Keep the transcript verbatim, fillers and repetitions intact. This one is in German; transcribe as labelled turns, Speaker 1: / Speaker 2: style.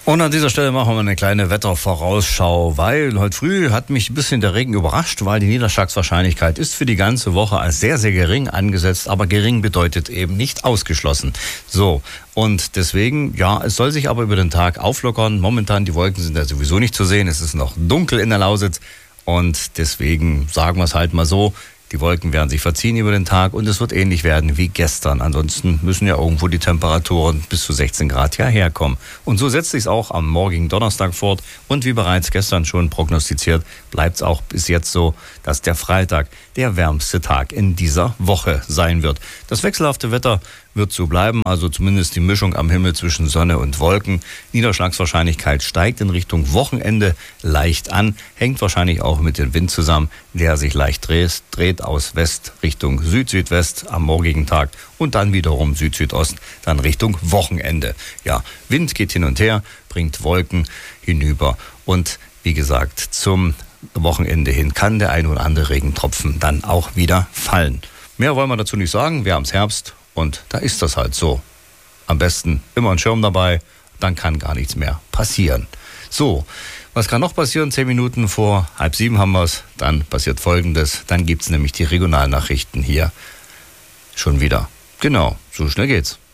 Speaker 1: Und an dieser Stelle machen wir eine kleine Wettervorausschau, weil heute früh hat mich ein bisschen der Regen überrascht, weil die Niederschlagswahrscheinlichkeit ist für die ganze Woche als sehr, sehr gering angesetzt, aber gering bedeutet eben nicht ausgeschlossen. So, und deswegen, ja, es soll sich aber über den Tag auflockern. Momentan, die Wolken sind ja sowieso nicht zu sehen, es ist noch dunkel in der Lausitz und deswegen sagen wir es halt mal so, die Wolken werden sich verziehen über den Tag und es wird ähnlich werden wie gestern. Ansonsten müssen ja irgendwo die Temperaturen bis zu sechzehn Grad ja herkommen. Und so setzt sich es auch am morgigen Donnerstag fort. Und wie bereits gestern schon prognostiziert, bleibt es auch bis jetzt so, dass der Freitag der wärmste Tag in dieser Woche sein wird. Das wechselhafte Wetter wird so bleiben, also zumindest die Mischung am Himmel zwischen Sonne und Wolken. Niederschlagswahrscheinlichkeit steigt in Richtung Wochenende leicht an, hängt wahrscheinlich auch mit dem Wind zusammen, der sich leicht dreht, dreht aus West Richtung Süd-Südwest am morgigen Tag und dann wiederum Süd-Südost, dann Richtung Wochenende. Ja, Wind geht hin und her, bringt Wolken hinüber und wie gesagt, zum Wochenende hin kann der ein oder andere Regentropfen dann auch wieder fallen. Mehr wollen wir dazu nicht sagen, wir haben's Herbst. Und da ist das halt so. Am besten immer einen Schirm dabei, dann kann gar nichts mehr passieren. So, was kann noch passieren? Zehn Minuten vor halb sieben haben wir es. Dann passiert Folgendes. Dann gibt es nämlich die Regionalnachrichten hier schon wieder. Genau, so schnell geht's.